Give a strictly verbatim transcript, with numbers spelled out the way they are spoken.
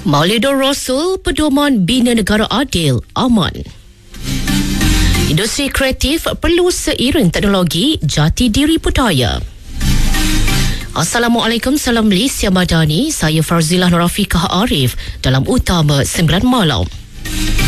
Maulidur Rasul, pedoman bina negara adil, aman. Industri kreatif perlu seiring teknologi, jati diri budaya. Assalamualaikum, salam Malaysia Madani. Saya Farzilah Nurafiqah Arif dalam Utama sembilan Malam.